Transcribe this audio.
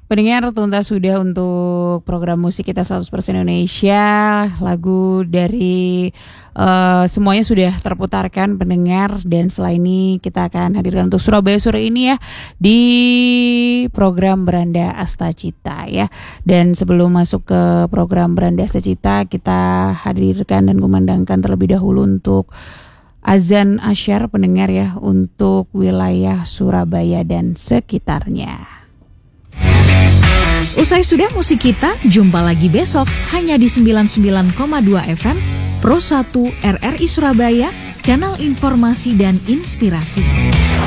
Pendengar, tuntas sudah untuk program musik kita 100% Indonesia. Lagu dari semuanya sudah terputarkan pendengar. Dan setelah ini kita akan hadirkan untuk Surabaya sore ini ya, di program Beranda Astacita ya. Dan sebelum masuk ke program Beranda Astacita, kita hadirkan dan kumandangkan terlebih dahulu untuk azan asyar pendengar ya, untuk wilayah Surabaya dan sekitarnya. Usai sudah musik kita, jumpa lagi besok hanya di 99,2 FM Pro 1 RRI Surabaya, kanal informasi dan inspirasi.